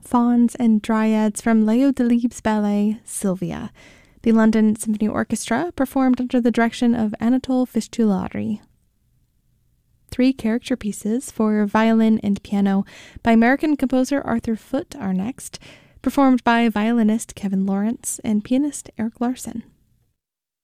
fauns and dryads from Leo Delibes' ballet Sylvia. The London Symphony Orchestra performed under the direction of Anatole Fistulari. 3 character pieces for violin and piano by American composer Arthur Foote are next, performed by violinist Kevin Lawrence and pianist Eric Larson.